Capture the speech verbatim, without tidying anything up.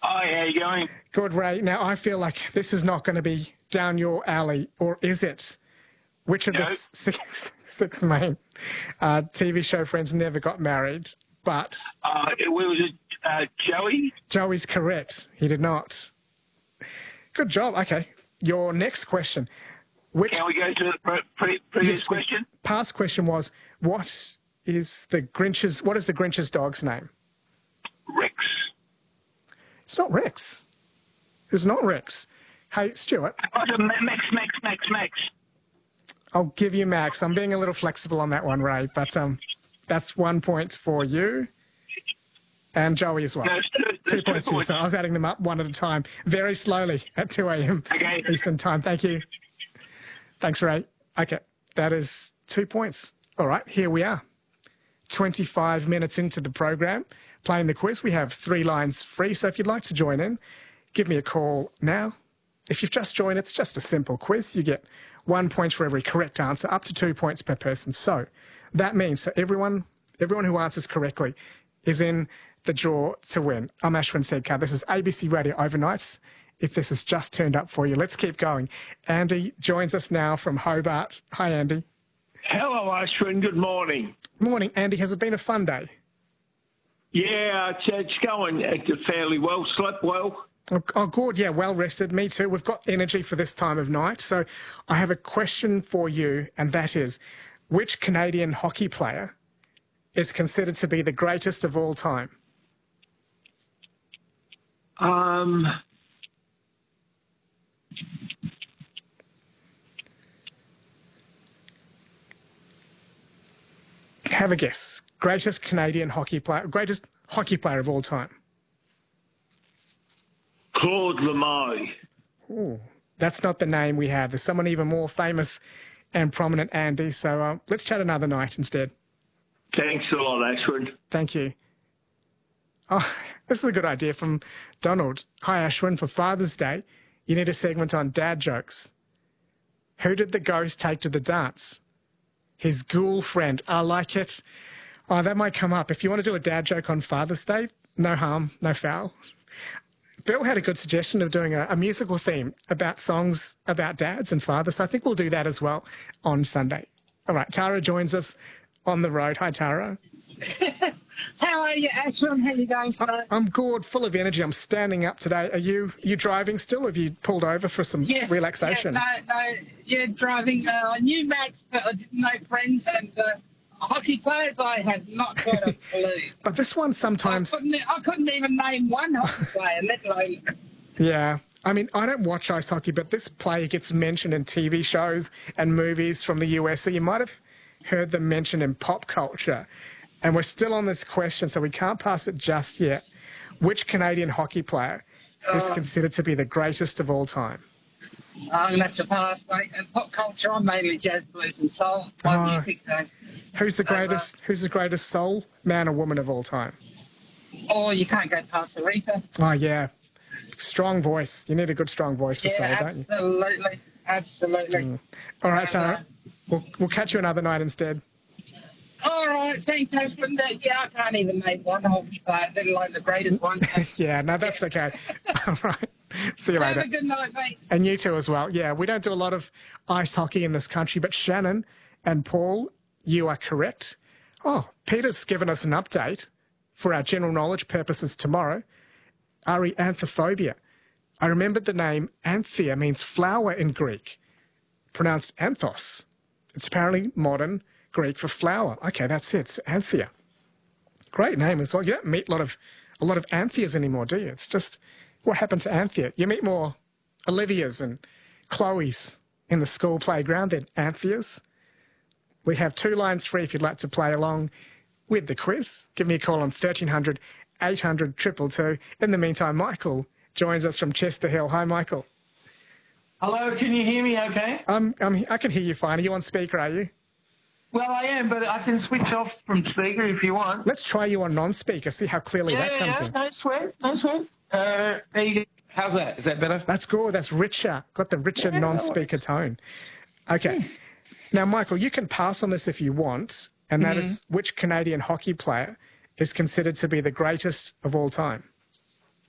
Hi, how you going? Good, Ray. Now, I feel like this is not going to be down your alley, or is it? Which of No. the six, six main uh, T V show friends never got married? But Uh, it was it uh, Joey? Joey's correct. He did not. Good job. Okay. Your next question. Which Can we go to the pre- pre- previous yes, we- question? Past question was, what is the Grinch's, what is the Grinch's dog's name? Rex. It's not Rex. It's not Rex. Hey, Stuart, Oh, so Ma- Max, Max, Max, Max. I'll give you Max. I'm being a little flexible on that one, Ray, but um, that's one point for you and Joey as well. No, it's two, Two there's two points for you. So I was adding them up one at a time, very slowly at two a.m. Okay. Eastern time. Thank you. Thanks, Ray. Okay, that is two points. All right, here we are. twenty-five minutes into the program, playing the quiz. We have three lines free, so if you'd like to join in, give me a call now. If you've just joined, it's just a simple quiz. You get one point for every correct answer, up to two points per person. So that means that everyone, everyone who answers correctly is in the draw to win. I'm Ashwin Sedkar. This is A B C Radio Overnights. If this has just turned up for you, let's keep going. Andy joins us now from Hobart. Hi, Andy. Hello, Ashwin. Good morning. Morning, Andy. Has it been a fun day? Yeah, it's, it's going uh, fairly well. Slept well. Oh, oh, good. Yeah, well rested. Me too. We've got energy for this time of night. So I have a question for you, and that is, which Canadian hockey player is considered to be the greatest of all time? Um, Have a guess. Greatest Canadian hockey player, greatest hockey player of all time. Claude Lemay. Ooh, that's not the name we have. There's someone even more famous and prominent, Andy. So uh, let's chat another night instead. Thanks a lot, Ashwin. Thank you. Oh, this is a good idea from Donald. Hi, Ashwin. For Father's Day, you need a segment on dad jokes. Who did the ghost take to the dance? His ghoul friend. I like it. Oh, that might come up. If you want to do a dad joke on Father's Day, no harm, no foul. Bill had a good suggestion of doing a, a musical theme about songs about dads and fathers. So I think we'll do that as well on Sunday. All right, Tara joins us on the road. Hi, Tara. How are you, Ashwin? How are you going today? I'm good, full of energy. I'm standing up today. Are you you driving still? Or have you pulled over for some Yes, relaxation? Yeah, no, no, yeah, driving. Uh, I knew Max, but I didn't know friends and uh, hockey players. I had not got a clue. But this one I sometimes... couldn't, I couldn't even name one hockey player, let alone... Yeah. I mean, I don't watch ice hockey, but this player gets mentioned in T V shows and movies from the U S, so you might have heard them mentioned in pop culture. And we're still on this question, so we can't pass it just yet. Which Canadian hockey player is considered to be the greatest of all time? I'm going to have to pass, mate. And pop culture, I'm mainly jazz, blues and soul. My Oh. music, though. Who's the greatest? Who's the greatest soul man or woman of all time? Oh, you can't go past Aretha. Oh yeah, strong voice. You need a good strong voice for soul, Yeah, don't you? absolutely. Absolutely. All right, And, Sarah. uh, We'll we'll catch you another night instead. All right, thanks, Ashwin. Uh, Yeah, I can't even name one hockey player, let alone the greatest one. Yeah, no, that's okay. All right. See you Have later. a good night, mate. And you too as well. Yeah, we don't do a lot of ice hockey in this country, but Shannon and Paul, you are correct. Oh, Peter's given us an update for our general knowledge purposes tomorrow. Ari, anthophobia. I remembered the name Anthea means flower in Greek, pronounced anthos. It's apparently modern Greek for flower. Okay, that's it. It's Anthea. Great name as well. You don't meet a lot of a lot of Antheas anymore, do you? It's just what happened to Anthea. You meet more Olivias and Chloes in the school playground than Antheas. We have two lines free if you'd like to play along with the quiz. Give me a call on thirteen hundred, eight hundred, two two two. In the meantime, Michael joins us from Chester Hill. Hi, Michael. Hello, can you hear me okay? Um, um, I can hear you fine. Are you on speaker, are you? Well, I am, but I can switch off from speaker if you want. Let's try you on non-speaker, see how clearly Yeah, that comes yeah, in. no sweat, no sweat. Uh, there you go. How's that? Is that better? That's good. That's richer. Got the richer Yeah, non-speaker no tone. Okay. Now, Michael, you can pass on this if you want, and that is which Canadian hockey player is considered to be the greatest of all time?